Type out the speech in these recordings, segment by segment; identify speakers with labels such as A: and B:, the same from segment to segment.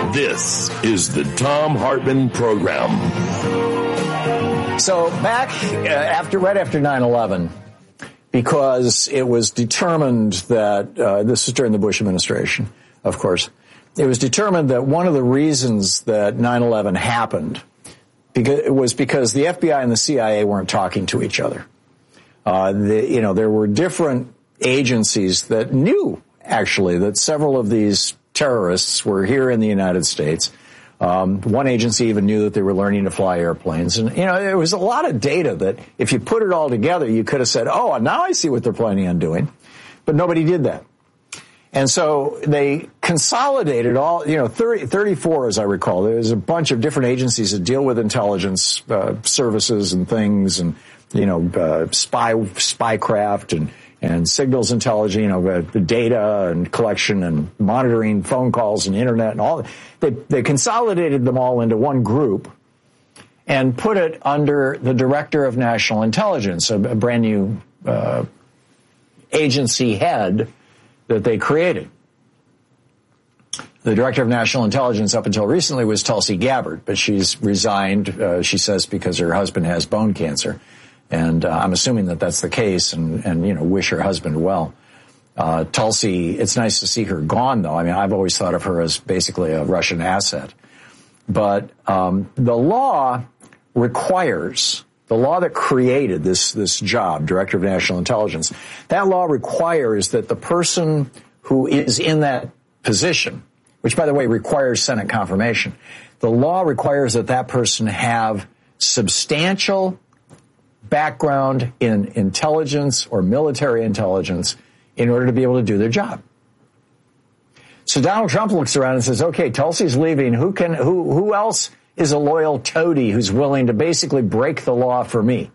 A: This is the Thom Hartmann Program.
B: So back right after 9/11, because it was determined that this was during the Bush administration, of course, it was determined that one of the reasons that 9/11 happened was because the FBI and the CIA weren't talking to each other. There were different agencies that knew, actually, that several of these terrorists were here in the United States. One agency even knew that they were learning to fly airplanes. And, there was a lot of data that if you put it all together, you could have said, oh, now I see what they're planning on doing. But nobody did that. And so they consolidated all, 34, as I recall. There's a bunch of different agencies that deal with intelligence services and things and, spycraft and signals intelligence, data and collection and monitoring phone calls and internet and all. They consolidated them all into one group and put it under the Director of National Intelligence, a brand new agency head that they created. The Director of National Intelligence up until recently was Tulsi Gabbard, but she's resigned, she says, because her husband has bone cancer. And I'm assuming that that's the case and wish her husband well. Tulsi, it's nice to see her gone, though. I mean, I've always thought of her as basically a Russian asset. But the law that created this job, Director of National Intelligence, that law requires that the person who is in that position, which, by the way, requires Senate confirmation, the law requires that person have substantial background in intelligence or military intelligence in order to be able to do their job. So Donald Trump looks around and says, okay, Tulsi's leaving. Who else is a loyal toady who's willing to basically break the law for me?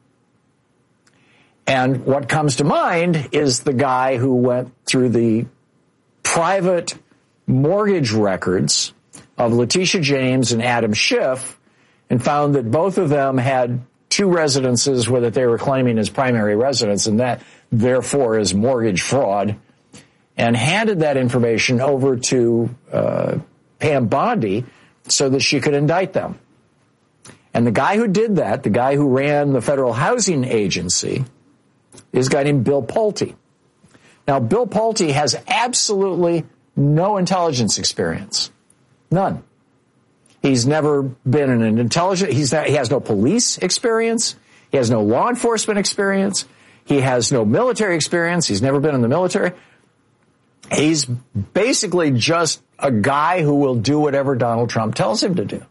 B: And what comes to mind is the guy who went through the private mortgage records of Letitia James and Adam Schiff and found that both of them had two residences that they were claiming as primary residence, and that therefore is mortgage fraud, and handed that information over to Pam Bondi so that she could indict them. And the guy who did that, the guy who ran the Federal Housing Agency, is a guy named Bill Pulte. Now, Bill Pulte has absolutely no intelligence experience. None. He's never been in an intelligence. He has no police experience. He has no law enforcement experience. He has no military experience. He's never been in the military. He's basically just a guy who will do whatever Donald Trump tells him to do.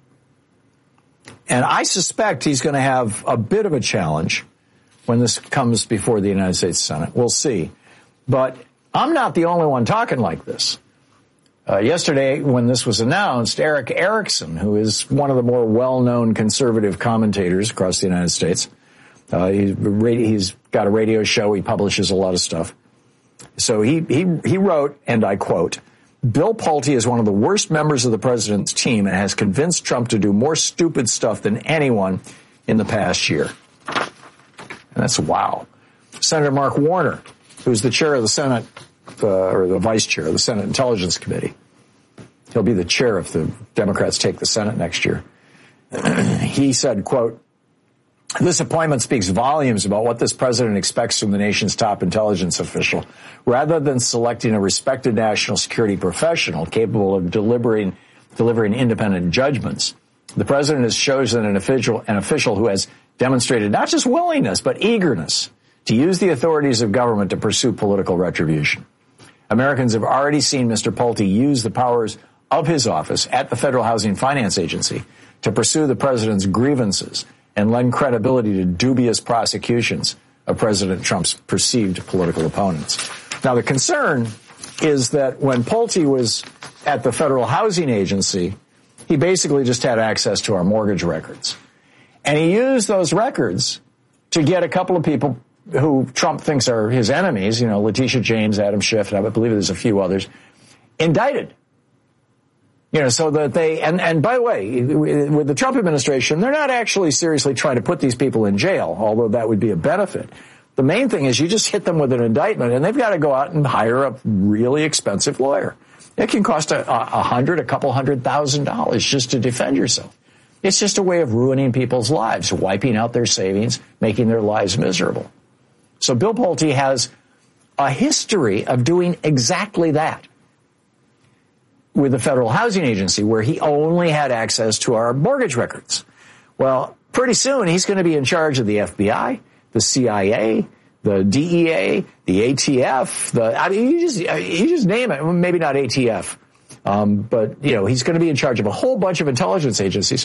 B: And I suspect he's going to have a bit of a challenge when this comes before the United States Senate. We'll see. But I'm not the only one talking like this. Yesterday, when this was announced, Eric Erickson, who is one of the more well-known conservative commentators across the United States, he's got a radio show. He publishes a lot of stuff. So he wrote, and I quote, Bill Pulte is one of the worst members of the president's team and has convinced Trump to do more stupid stuff than anyone in the past year. And that's wow. Senator Mark Warner, who's the chair of the Senate, or the vice chair of the Senate Intelligence Committee. He'll be the chair if the Democrats take the Senate next year. He said, quote, this appointment speaks volumes about what this president expects from the nation's top intelligence official. Rather than selecting a respected national security professional capable of delivering independent judgments, the president has chosen an official who has demonstrated not just willingness, but eagerness to use the authorities of government to pursue political retribution. Americans have already seen Mr. Pulte use the powers of his office at the Federal Housing Finance Agency to pursue the president's grievances and lend credibility to dubious prosecutions of President Trump's perceived political opponents. Now, the concern is that when Pulte was at the Federal Housing Agency, he basically just had access to our mortgage records. And he used those records to get a couple of people who Trump thinks are his enemies, Letitia James, Adam Schiff, and I believe there's a few others, indicted. So that and by the way, with the Trump administration, they're not actually seriously trying to put these people in jail, although that would be a benefit. The main thing is you just hit them with an indictment and they've got to go out and hire a really expensive lawyer. It can cost a couple $100,000 just to defend yourself. It's just a way of ruining people's lives, wiping out their savings, making their lives miserable. So Bill Pulte has a history of doing exactly that with the Federal Housing Agency, where he only had access to our mortgage records. Well, pretty soon he's going to be in charge of the FBI, the CIA, the DEA, the ATF, you just name it. Maybe not ATF, but he's going to be in charge of a whole bunch of intelligence agencies,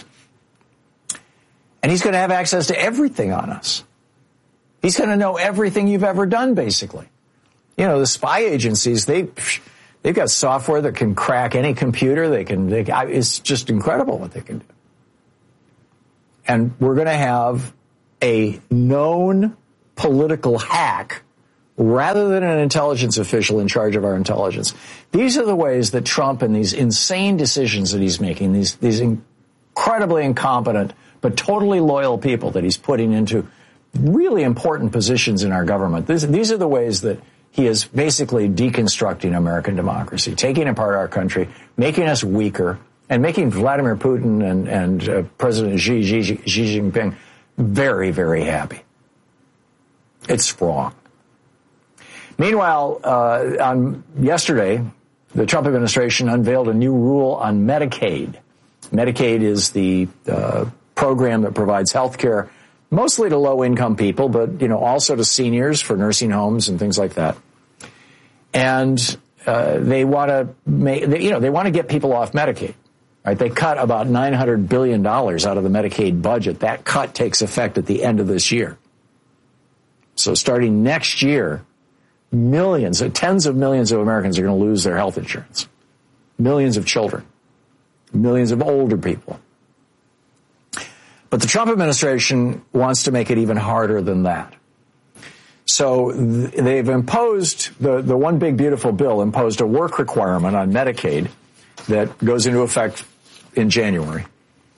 B: and he's going to have access to everything on us. He's going to know everything you've ever done, basically. The spy agencies, they've got software that can crack any computer. It's just incredible what they can do. And we're going to have a known political hack rather than an intelligence official in charge of our intelligence. These are the ways that Trump and these insane decisions that he's making, these incredibly incompetent but totally loyal people that he's putting into really important positions in our government. These are the ways that he is basically deconstructing American democracy, taking apart our country, making us weaker, and making Vladimir Putin and President Xi Jinping very, very happy. It's wrong. Meanwhile, on yesterday, the Trump administration unveiled a new rule on Medicaid. Medicaid is the program that provides health care mostly to low-income people, but also to seniors for nursing homes and things like that. And they want to get people off Medicaid. Right? They cut about $900 billion out of the Medicaid budget. That cut takes effect at the end of this year. So starting next year, tens of millions of Americans are going to lose their health insurance. Millions of children, millions of older people. But the Trump administration wants to make it even harder than that. So they've imposed, the One Big Beautiful Bill imposed a work requirement on Medicaid that goes into effect in January.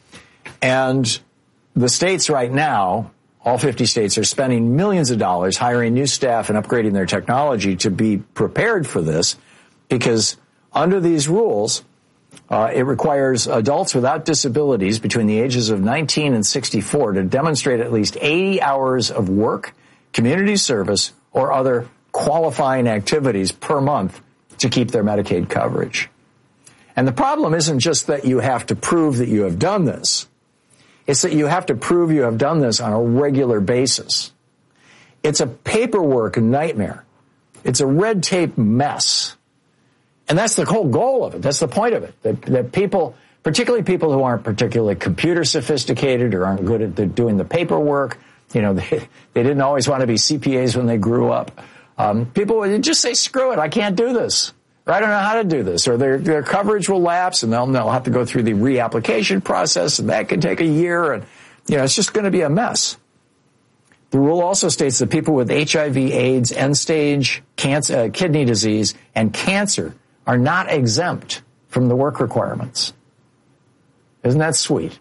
B: And the states right now, all 50 states, are spending millions of dollars hiring new staff and upgrading their technology to be prepared for this, because under these rules, it requires adults without disabilities between the ages of 19 and 64 to demonstrate at least 80 hours of work, community service, or other qualifying activities per month to keep their Medicaid coverage. And the problem isn't just that you have to prove that you have done this. It's that you have to prove you have done this on a regular basis. It's a paperwork nightmare. It's a red tape mess. And that's the whole goal of it. That's the point of it. That people, particularly people who aren't particularly computer sophisticated or aren't good at doing the paperwork, they didn't always want to be CPAs when they grew up. People would just say, screw it, I can't do this. Or I don't know how to do this. Or their coverage will lapse, and they'll have to go through the reapplication process, and that can take a year. And, it's just going to be a mess. The rule also states that people with HIV, AIDS, end-stage cancer, kidney disease, and cancer are not exempt from the work requirements. Isn't that sweet?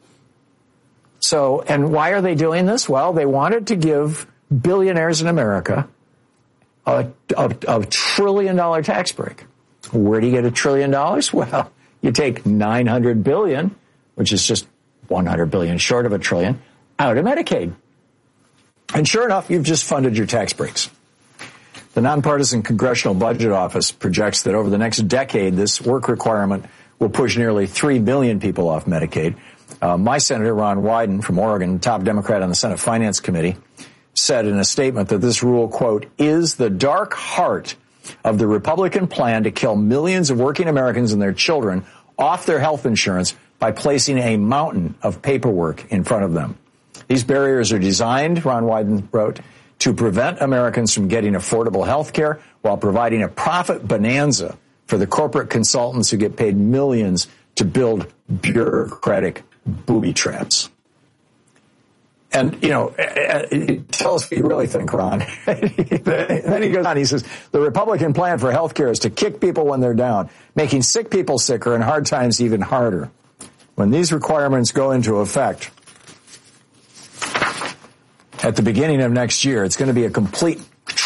B: So, and why are they doing this? Well, they wanted to give billionaires in America a $1 trillion tax break. Where do you get $1 trillion? Well, you take $900 billion, which is just $100 billion short of $1 trillion, out of Medicaid. And sure enough, you've just funded your tax breaks. The Nonpartisan Congressional Budget Office projects that over the next decade, this work requirement will push nearly 3 million people off Medicaid. My Senator, Ron Wyden from Oregon, top Democrat on the Senate Finance Committee, said in a statement that this rule, quote, is the dark heart of the Republican plan to kill millions of working Americans and their children off their health insurance by placing a mountain of paperwork in front of them. These barriers are designed, Ron Wyden wrote, to prevent Americans from getting affordable health care while providing a profit bonanza for the corporate consultants who get paid millions to build bureaucratic booby traps. And, tell us what you really think, Ron. Then he goes on, he says, the Republican plan for health care is to kick people when they're down, making sick people sicker and hard times even harder. When these requirements go into effect at the beginning of next year, it's going to be a complete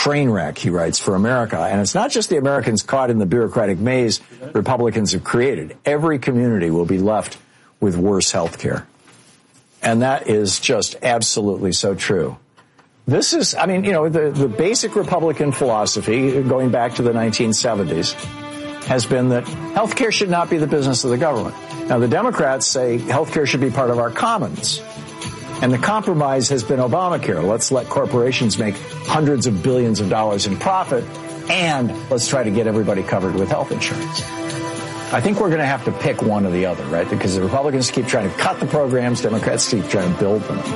B: train wreck, he writes, for America. And it's not just the Americans caught in the bureaucratic maze Republicans have created. Every community will be left with worse health care. And that is just absolutely so true. This is, I mean, you know, the basic Republican philosophy, going back to the 1970s, has been that health care should not be the business of the government. Now, the Democrats say health care should be part of our commons. And the compromise has been Obamacare. Let's let corporations make hundreds of billions of dollars in profit, and let's try to get everybody covered with health insurance. I think we're going to have to pick one or the other, right? Because the Republicans keep trying to cut the programs, Democrats keep trying to build them.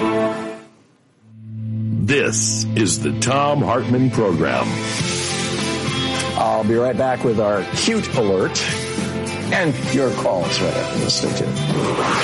A: This is the Thom Hartmann Program.
B: I'll be right back with our cute alert and your calls right after this. Stay tuned.